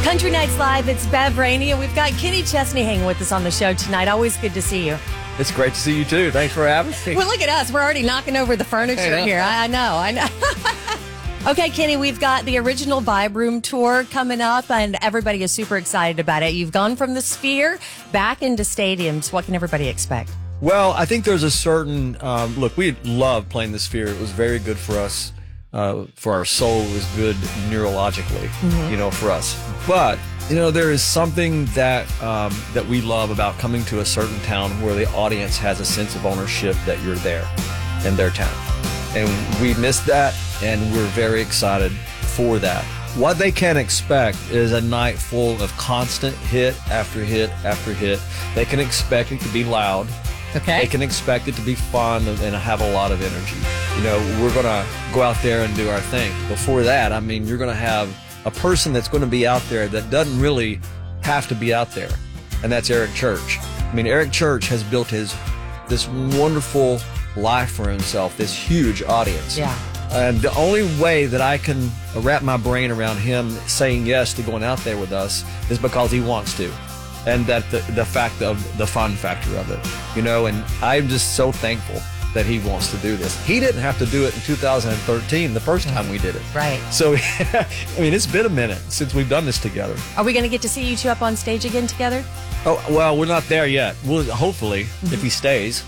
Country Nights Live, it's Bev Rainey, and we've got Kenny Chesney hanging with us on the show tonight. Always good to see you. It's great to see you, too. Thanks for having me. Well, look at us. We're already knocking over the furniture here. I know. Okay, Kenny, we've got the original Vibe Room tour coming up, and everybody is super excited about it. You've gone from the Sphere back into stadiums. What can everybody expect? Well, I think there's a certain look. We love playing the Sphere. It was very good for us, for our soul. It was good neurologically, for us. But there is something that that we love about coming to a certain town where the audience has a sense of ownership that you're there in their town, and we missed that, and we're very excited for that. What they can expect is a night full of constant hit after hit after hit. They can expect it to be loud. Okay. They can expect it to be fun and have a lot of energy. We're going to go out there and do our thing. Before that, you're going to have a person that's going to be out there that doesn't really have to be out there, and that's Eric Church. Eric Church has built this wonderful life for himself, this huge audience. Yeah. And the only way that I can wrap my brain around him saying yes to going out there with us is because he wants to. And that the fact of the fun factor of it, and I'm just so thankful that he wants to do this. He didn't have to do it in 2013, the first time we did it. Right. So, it's been a minute since we've done this together. Are we going to get to see you two up on stage again together? Oh, well, we're not there yet. Well, hopefully, if he stays.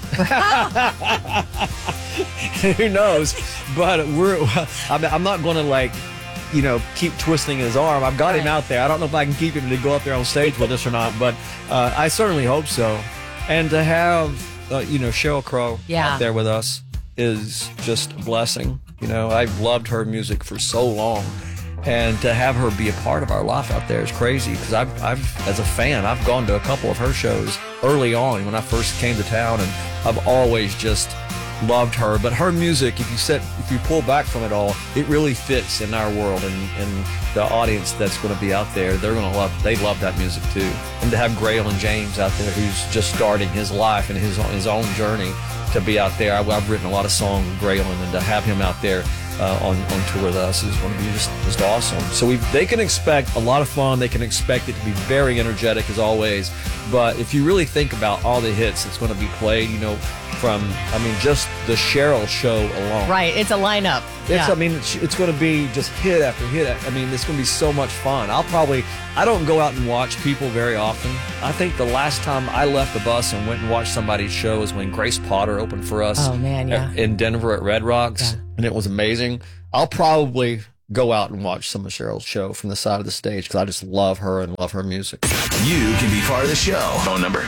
Who knows? But I'm not going to keep twisting his arm. I've got him out there. I don't know if I can keep him to go up there on stage with us or not, but I certainly hope so. And to have, Sheryl Crow out there with us is just a blessing. I've loved her music for so long, and to have her be a part of our life out there is crazy, because I've, as a fan, I've gone to a couple of her shows early on when I first came to town, and I've always just loved her. But her music, if you pull back from it all, it really fits in our world, and the audience that's going to be out there, they love that music too. And to have Graylin James out there, who's just starting his life and his own journey, to be out there. I've written a lot of songs with Graylin, and to have him out there on tour with us is going to be just awesome. So they can expect a lot of fun. They can expect it to be very energetic as always. But if you really think about all the hits that's going to be played, from just the Sheryl show alone. Right, it's a lineup. It's going to be just hit after hit. It's going to be so much fun. I don't go out and watch people very often. I think the last time I left the bus and went and watched somebody's show was when Grace Potter opened for us. Oh, man, yeah. In Denver at Red Rocks, and it was amazing. I'll probably go out and watch some of Cheryl's show from the side of the stage, because I just love her and love her music. You can be part of the show. Phone number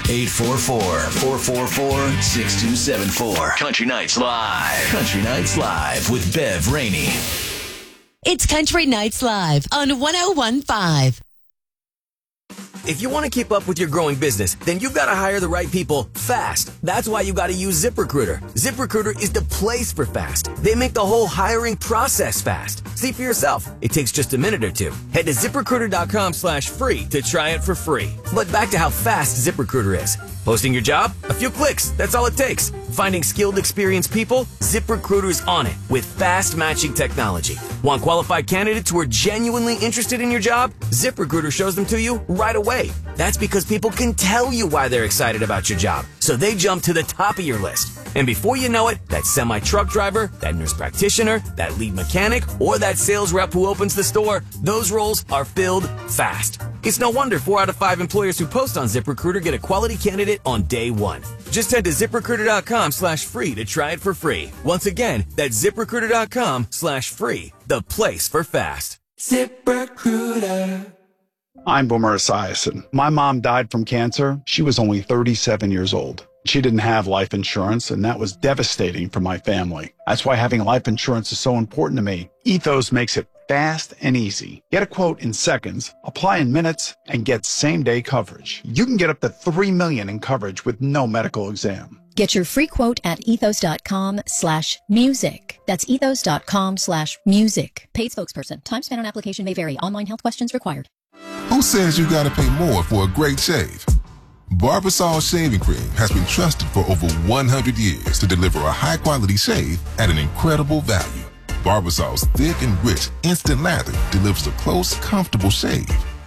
844-444-6274. Country Nights Live. Country Nights Live with Bev Rainey. It's Country Nights Live on 101.5. If you want to keep up with your growing business, then you've got to hire the right people fast. That's why you got to use ZipRecruiter. ZipRecruiter is the place for fast. They make the whole hiring process fast. See for yourself. It takes just a minute or two. Head to ZipRecruiter.com/free to try it for free. But back to how fast ZipRecruiter is. Posting your job? A few clicks. That's all it takes. Finding skilled, experienced people? ZipRecruiter's on it with fast matching technology. Want qualified candidates who are genuinely interested in your job? ZipRecruiter shows them to you right away. That's because people can tell you why they're excited about your job, so they jump to the top of your list. And before you know it, that semi-truck driver, that nurse practitioner, that lead mechanic, or that sales rep who opens the store, those roles are filled fast. It's no wonder 4 out of 5 employers who post on ZipRecruiter get a quality candidate on day one. Just head to ZipRecruiter.com/free to try it for free. Once again, that's ZipRecruiter.com/free, the place for fast. ZipRecruiter. I'm Boomer Esiason. My mom died from cancer. She was only 37 years old. She didn't have life insurance, and that was devastating for my family. That's why having life insurance is so important to me. Ethos makes it fast and easy. Get a quote in seconds, apply in minutes, and get same-day coverage. You can get up to $3 million in coverage with no medical exam. Get your free quote at ethos.com/music. That's ethos.com/music. Paid spokesperson. Time spent on application may vary. Online health questions required. Who says you gotta pay more for a great shave? Barbasol Shaving Cream has been trusted for over 100 years to deliver a high-quality shave at an incredible value. Barbasol's thick and rich instant lather delivers a close, comfortable shave.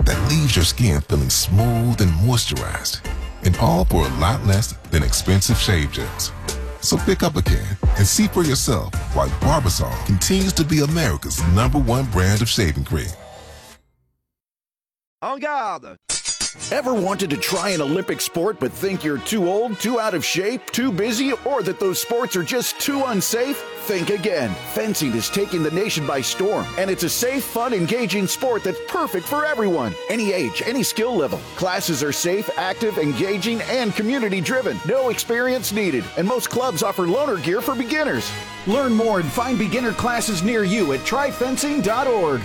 that leaves your skin feeling smooth and moisturized. And all for a lot less than expensive shave gels. So pick up a can and see for yourself why Barbasol continues to be America's #1 brand of shaving cream. En garde! Ever wanted to try an Olympic sport but think you're too old, too out of shape, too busy, or that those sports are just too unsafe? Think again. Fencing is taking the nation by storm, and it's a safe, fun, engaging sport that's perfect for everyone. Any age, any skill level. Classes are safe, active, engaging, and community-driven. No experience needed, and most clubs offer loaner gear for beginners. Learn more and find beginner classes near you at tryfencing.org.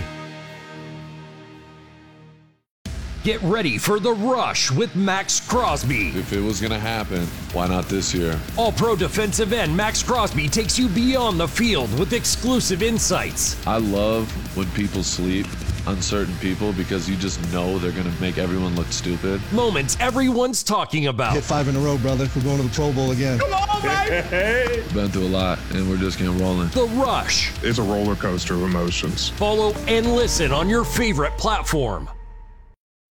Get ready for the rush with Max Crosby. If it was going to happen, why not this year? All-pro defensive end Max Crosby takes you beyond the field with exclusive insights. I love when people sleep, uncertain people, because you just know they're going to make everyone look stupid. Moments everyone's talking about. Hit 5 in a row, brother. We're going to the Pro Bowl again. Come on, baby! Been through a lot, and we're just getting rolling. The Rush. It's a roller coaster of emotions. Follow and listen on your favorite platform.